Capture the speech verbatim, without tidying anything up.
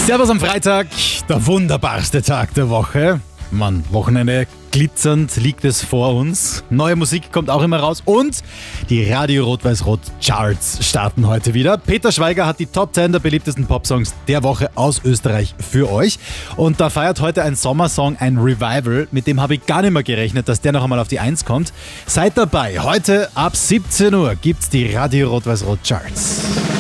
Servus am Freitag, der wunderbarste Tag der Woche. Mann, Wochenende glitzernd liegt es vor uns. Neue Musik kommt auch immer raus und die Radio Rot-Weiß-Rot Charts starten heute wieder. Peter Schweiger hat die Top zehn der beliebtesten Popsongs der Woche aus Österreich für euch. Und da feiert heute ein Sommersong ein Revival, mit dem habe ich gar nicht mehr gerechnet, dass der noch einmal auf die eins kommt. Seid dabei, heute ab siebzehn Uhr gibt's die Radio Rot-Weiß-Rot Charts.